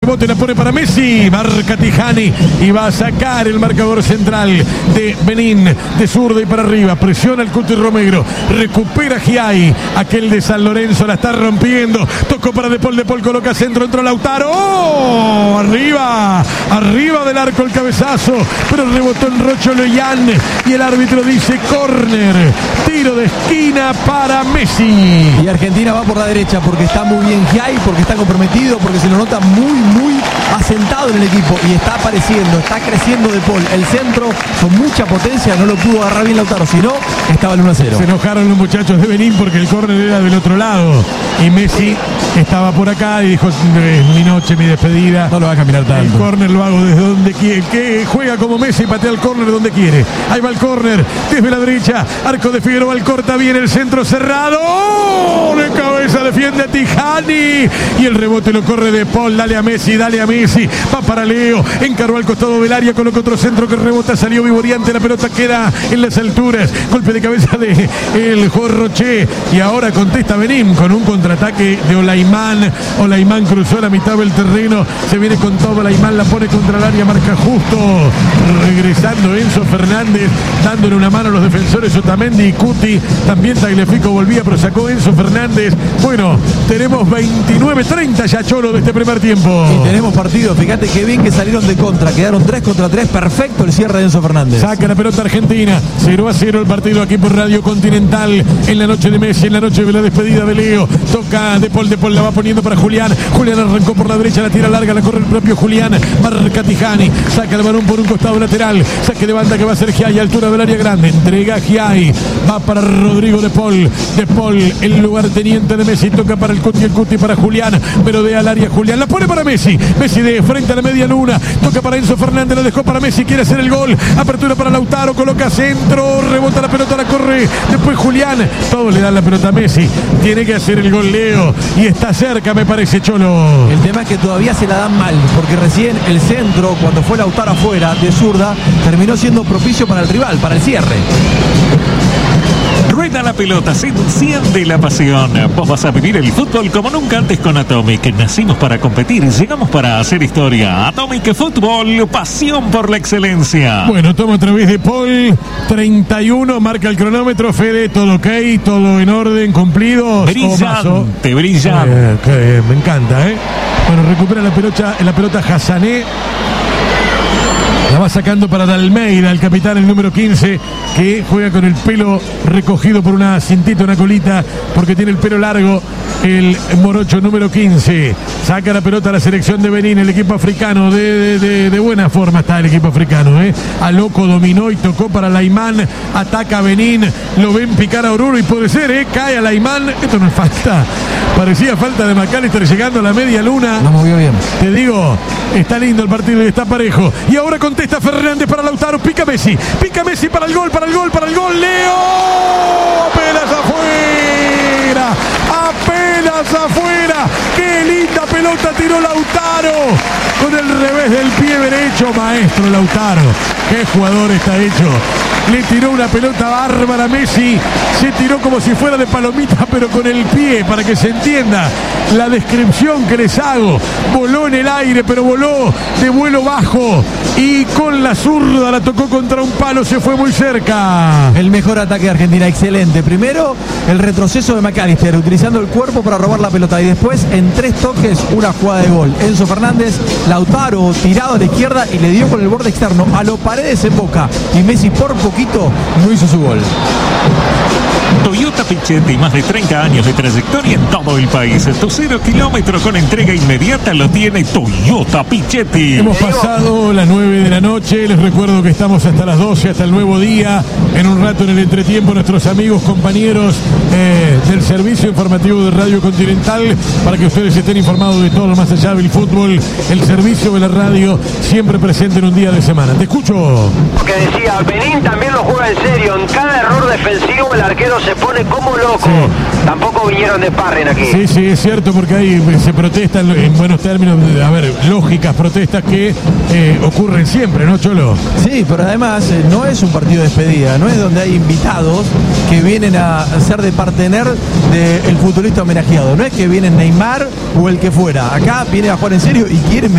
rebote, la pone para Messi. Marca Tijani y va a sacar el marcador central de Benín. De zurda y para arriba. Presiona el Cuti Romero. Recupera Giai. Aquel de San Lorenzo la está rompiendo. Tocó para De Paul coloca centro. Entró Lautaro. ¡Oh! Arriba. Arriba del arco el cabezazo. Pero rebotó en Rocho Loyan. Y el árbitro dice córner. Tiro de esquina para Messi. Y Argentina va por la derecha porque está muy bien Giai, porque está comprometido, porque se lo nota muy asentado en el equipo y está apareciendo, está creciendo De Paul. El centro con mucha potencia, no lo pudo agarrar bien Lautaro, si no, estaba el 1-0. Se enojaron los muchachos de Benín porque el córner era del otro lado y Messi estaba por acá y dijo, mi noche, mi despedida. No lo va a caminar tanto. El córner lo hago desde donde quiere, que juega como Messi, patea el córner donde quiere. Ahí va el córner, desde la derecha, arco de Figueroa, el corta bien, el centro cerrado. ¡Oh! De cabeza defiende a Tijani y el rebote lo corre De Paul. Dale a Messi, va para Leo, encaró al costado del área, colocó otro centro que rebota, salió Vivoriante, la pelota queda en las alturas, golpe de cabeza de el jugador Roche y ahora contesta Benín con un contraataque de Olaimán. Olaimán cruzó la mitad del terreno, se viene con todo Olaimán, la pone contra el área, marca justo, regresando Enzo Fernández, dándole una mano a los defensores Otamendi y Cuti, también Tagliafico volvía, pero sacó Enzo Fernández. Bueno, tenemos 29-30 ya, Cholo, de este primer tiempo. Y tenemos partido, fíjate qué bien que salieron de contra, quedaron 3 contra 3, perfecto el cierre de Enzo Fernández. Saca la pelota Argentina, 0-0 el partido aquí por Radio Continental, en la noche de Messi, en la noche de la despedida de Leo. Toca De Paul la va poniendo para Julián. Julián arrancó por la derecha, la tira larga, la corre el propio Julián. Marca Tijani, saca el balón por un costado lateral, saque de banda que va a ser Giai, altura del área grande, entrega a Giai, va para Rodrigo De Paul, el lugarteniente de Messi, toca para el Cuti para Julián, pero de al área Julián, la pone para Messi de frente a la media luna, toca para Enzo Fernández, la dejó para Messi, quiere hacer el gol, apertura para Lautaro, coloca centro, rebota la pelota, la corre, después Julián, todos le dan la pelota a Messi, tiene que hacer el gol Leo, y está cerca me parece, Cholo. El tema es que todavía se la dan mal, porque recién el centro, cuando fue Lautaro afuera, de zurda, terminó siendo propicio para el rival, para el cierre. Rueda la pelota, se enciende la pasión. Vos vas a vivir el fútbol como nunca antes con Atomic. Nacimos para competir, llegamos para hacer historia. Atomic Fútbol, pasión por la excelencia. Bueno, toma otra vez De Paul, 31, marca el cronómetro. Fede, todo ok, todo en orden, cumplido. Brillante, brillante. Me encanta, ¿eh? Bueno, recupera la pelota Hassané. La va sacando para Dalmeida, el capitán, el número 15, que juega con el pelo recogido por una cintita, una colita, porque tiene el pelo largo, el morocho número 15. Saca la pelota a la selección de Benín, el equipo africano, de buena forma está el equipo africano, ¿eh? A loco dominó y tocó para Laimán, ataca a Benín, lo ven picar a Oruro y puede ser, ¿eh? Cae a Laimán, esto no es falta, parecía falta de McAllister llegando a la media luna. No movió bien. Te digo, está lindo el partido y está parejo. Y ahora contesta Fernández para Lautaro, pica Messi para el gol, Leo, apenas afuera, qué linda pelota tiró Lautaro, con el revés del pie derecho, maestro Lautaro, qué jugador está hecho. Le tiró una pelota bárbara a Messi, se tiró como si fuera de palomita, pero con el pie, para que se entienda la descripción que les hago. Voló en el aire, pero voló de vuelo bajo y con la zurda la tocó contra un palo, se fue muy cerca. El mejor ataque de Argentina, excelente. Primero, el retroceso de McAllister, utilizando el cuerpo para robar la pelota, y después, en 3 toques, una jugada de gol. Enzo Fernández, Lautaro tirado a la izquierda y le dio con el borde externo a lo Paredes en Boca, y Messi por poquito no hizo su gol. Toyota Pichetti, más de 30 años de trayectoria en todo el país. Tu 0 kilómetro con entrega inmediata lo tiene Toyota Pichetti. Hemos pasado las 9 de la noche. Les recuerdo que estamos hasta las 12, hasta el nuevo día. En un rato en el entretiempo, nuestros amigos, compañeros del servicio informativo de Radio Continental, para que ustedes estén informados de todo lo más allá del fútbol. El servicio de la radio siempre presente en un día de semana. Te escucho. Que decía, Benín también lo juega en serio. En cada error defensivo el arquero se pone como loco. Sí. Tampoco vinieron de Parren aquí. Sí, es cierto, porque ahí se protestan en buenos términos, a ver, lógicas protestas que ocurren siempre, ¿no, Cholo? Sí, pero además no es un partido de despedida, no es donde hay invitados que vienen a ser de partener del futbolista homenajeado, no es que viene Neymar o el que fuera, acá viene a jugar en serio y quieren